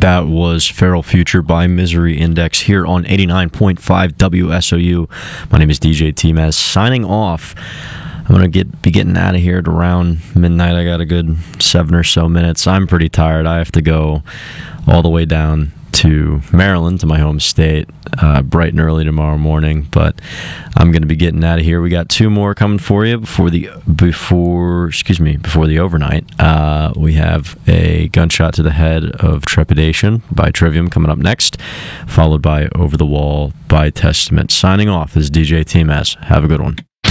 That was Feral Future by Misery Index here on 89.5 WSOU. My name is DJ T-Mez, signing off. I'm going to be getting out of here at around midnight. I got a good 7 or so minutes. I'm pretty tired. I have to go all the way down to Maryland, to my home state, bright and early tomorrow morning, but I'm going to be getting out of here. We got 2 more coming for you before the overnight. We have a Gunshot to the Head of Trepidation by Trivium coming up next, followed by Over the Wall by Testament. Signing off, this is DJ T-Mez. Have a good one.